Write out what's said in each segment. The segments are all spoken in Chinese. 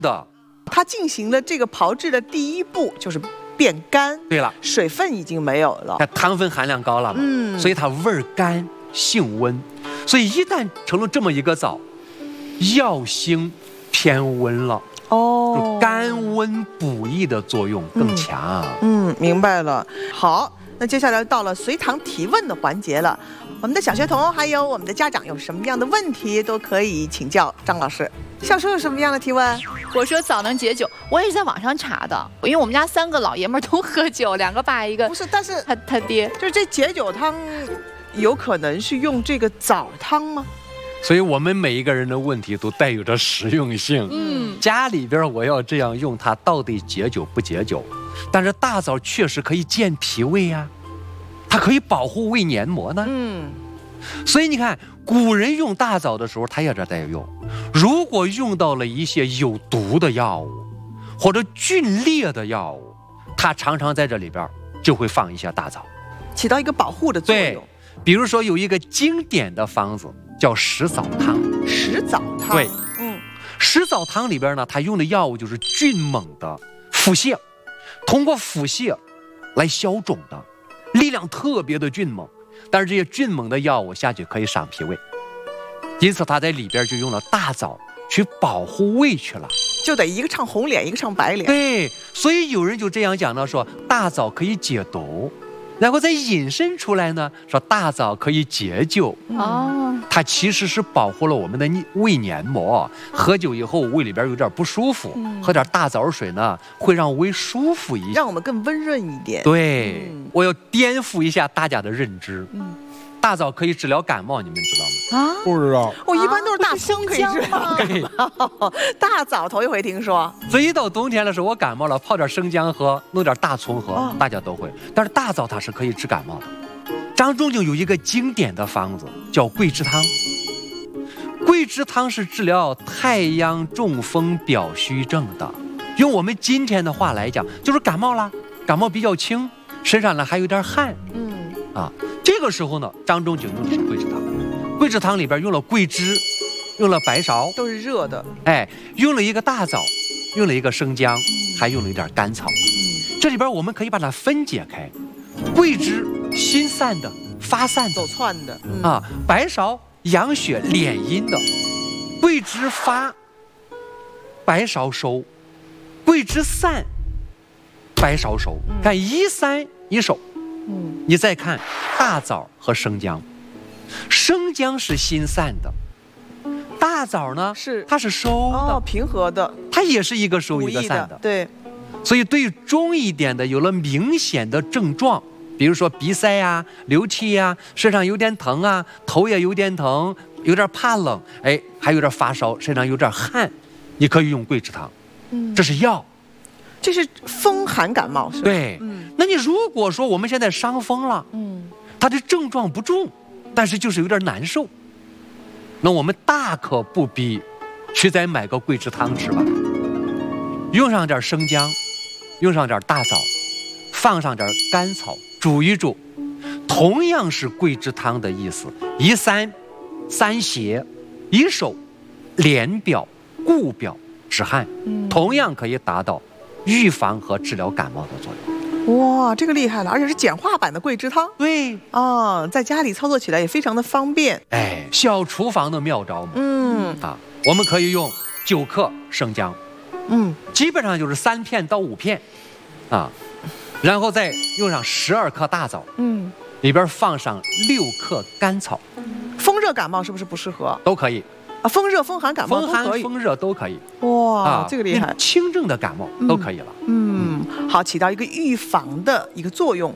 的。 它进行了这个炮制的第一步，就是变干。 对了， 水分已经没有了， 它糖分含量高了嘛，所以它味儿干，性温。所以一旦成了这么一个枣，药性偏温了。就甘温补益的作用更强。 明白了。好，那接下来到了随堂提问的环节了。我们的小学童还有我们的家长有什么样的问题都可以请教张老师。小叔有什么样的提问？ 我说枣能解酒，我也是在网上查的，因为我们家3个老爷们都喝酒，2个爸一个。 不是，但是他爹就是这解酒汤，有可能是用这个枣汤吗？ 所以我们每一个人的问题都带有着实用性。家里边我要这样用它，到底解酒不解酒？但是大枣确实可以健脾胃呀，它可以保护胃黏膜呢。所以你看，古人用大枣的时候，他也这在用。如果用到了一些有毒的药物或者峻烈的药物，它常常在这里边就会放一些大枣， 起到一个保护的作用。 比如说有一个经典的方子叫石枣汤。 石枣汤， 对，石枣汤里边呢，它用的药物就是迅猛的腹泻，通过腹泻来消肿的，力量特别的迅猛。但是这些迅猛的药物下去可以伤脾胃，因此它在里边就用了大枣去保护胃去了， 就得一个唱红脸，一个唱白脸。 对，所以有人就这样讲到说，大枣可以解毒，然后再引申出来呢，说大枣可以解酒。它其实是保护了我们的胃黏膜，喝酒以后胃里边有点不舒服，喝点大枣水呢，会让胃舒服一些， 让我们更温润一点。 对，我要颠覆一下大家的认知。大枣可以治疗感冒，你们知道吗？ 不知道。 我一般都是大葱可以治疗感冒，大枣头一回听说。 所以一到冬天的时候，我感冒了，泡点生姜喝，弄点大葱喝，大家都会。但是大枣它是可以治感冒的。张仲景有一个经典的方子叫桂枝汤。桂枝汤是治疗太阳中风表虚症的，用我们今天的话来讲，就是感冒啦，感冒比较轻，身上呢还有点汗。这个时候呢，张仲景用的是桂枝汤。桂枝汤里边用了桂枝，用了白芍， 都是热的。 用了一个大枣，用了一个生姜，还用了一点甘草。这里边我们可以把它分解开，桂枝心散的、发散的、 走窜的白芍养血敛阴的，桂枝发，白芍收，桂枝散，白芍收。看一散一收。你再看大枣和生姜，生姜是心散的，大枣呢它是收的， 平和的， 它也是一个收一个散的。 对， 所以对于中一点的有了明显的症状，比如说鼻塞啊、流涕啊、身上有点疼啊、头也有点疼、有点怕冷，还有点发烧、身上有点汗，你可以用桂枝汤。这是药。 这是风寒感冒，是吧？ 对，那你如果说我们现在伤风了，它的症状不重，但是就是有点难受，那我们大可不必去再买个桂枝汤吃吧，用上点生姜，用上点大枣，放上点甘草，煮一煮，同样是桂枝汤的意思，一散散邪，一收敛表固表止汗，同样可以达到预防和治疗感冒的作用。 哇，这个厉害了，而且是简化版的桂枝汤。 对在家里操作起来也非常的方便。 小厨房的妙招嘛。我们可以用9克生姜，基本上就是3片到5片，然后再用上12克大枣，里边放上6克甘草。 风热感冒是不是不适合？ 都可以。 风热、风寒感冒都可以， 风热都可以。 哇，这个厉害！ 轻症的感冒都可以了。 好，起到一个预防的一个作用。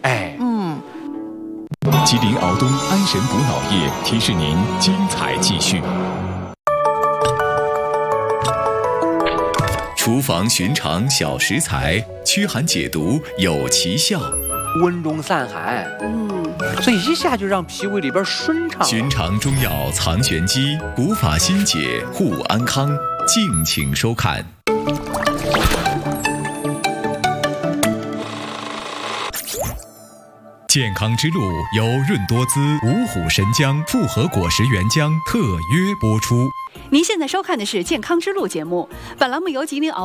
吉林敖东安神补脑液提示您精彩继续。厨房寻常小食材，驱寒解毒有奇效， 温中散寒。所以一下就让脾胃里边顺畅。 寻常中药藏玄机，古法新解护安康，敬请收看。健康之路由润多滋、五虎神姜复合果实原浆特约播出。 您现在收看的是《健康之路》节目，本栏目由吉林